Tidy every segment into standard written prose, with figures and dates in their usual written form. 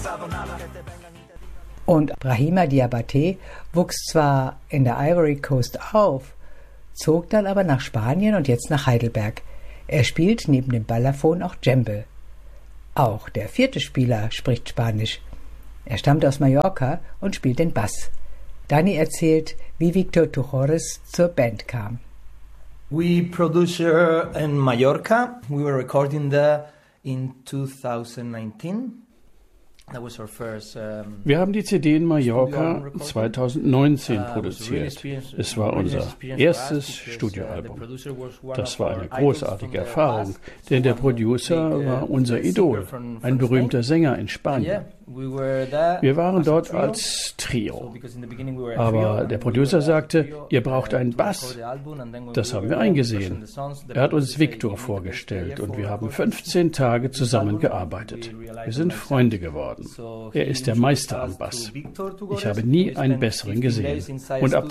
Und Brahima Diabaté wuchs zwar in der Ivory Coast auf, zog dann aber nach Spanien und jetzt nach Heidelberg. Er spielt neben dem Balafon auch Djembe. Auch der 4. Spieler spricht Spanisch. Er stammt aus Mallorca und spielt den Bass. Dani erzählt, wie Victor Tujores zur Band kam. We produced her in Mallorca. We were recording there in 2019. Wir haben die CD in Mallorca 2019 produziert. Es war unser erstes Studioalbum. Das war eine großartige Erfahrung, denn der Producer war unser Idol, ein berühmter Sänger in Spanien. Wir waren dort als Trio. Aber der Producer sagte, ihr braucht einen Bass. Das haben wir eingesehen. Er hat uns Victor vorgestellt und wir haben 15 Tage zusammen gearbeitet. Wir sind Freunde geworden. Er ist der Meister am Bass. Ich habe nie einen besseren gesehen. Und ab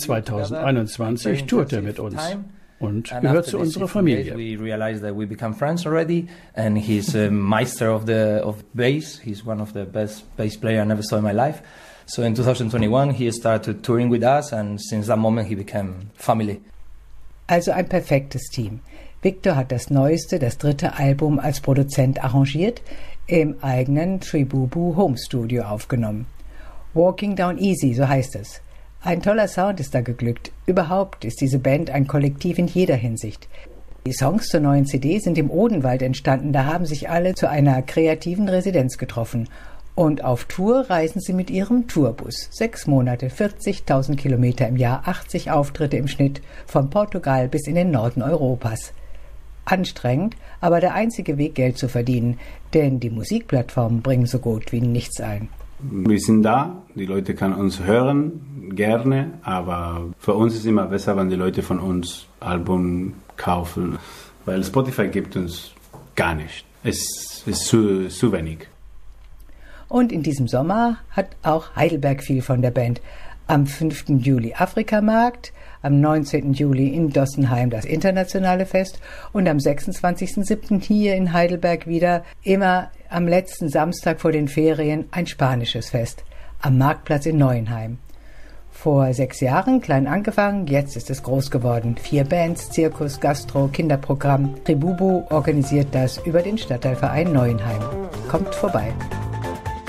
2021 tourt er mit uns und gehört zu unserer Familie. We realized that we become friends already, and he's a master of bass. He's one of the best bass players I never saw in my life. So in 2021 he started touring with us, and since that moment he became family. Also ein perfektes Team. Victor hat das neueste, das 3. Album als Produzent arrangiert, im eigenen Tribubu Home Studio aufgenommen. Walking Down Easy, so heißt es. Ein toller Sound ist da geglückt. Überhaupt ist diese Band ein Kollektiv in jeder Hinsicht. Die Songs zur neuen CD sind im Odenwald entstanden, da haben sich alle zu einer kreativen Residenz getroffen. Und auf Tour reisen sie mit ihrem Tourbus. 6 Monate, 40.000 Kilometer im Jahr, 80 Auftritte im Schnitt, von Portugal bis in den Norden Europas. Anstrengend, aber der einzige Weg, Geld zu verdienen, denn die Musikplattformen bringen so gut wie nichts ein. Wir sind da, die Leute können uns hören, gerne, aber für uns ist es immer besser, wenn die Leute von uns Album kaufen, weil Spotify gibt uns gar nicht. Es ist zu wenig. Und in diesem Sommer hat auch Heidelberg viel von der Band. Am 5. Juli Afrikamarkt, am 19. Juli in Dossenheim das internationale Fest und am 26.07. hier in Heidelberg wieder, immer am letzten Samstag vor den Ferien, ein spanisches Fest am Marktplatz in Neuenheim. Vor 6 Jahren klein angefangen, jetzt ist es groß geworden. 4 Bands, Zirkus, Gastro, Kinderprogramm. Tribubu organisiert das über den Stadtteilverein Neuenheim. Kommt vorbei.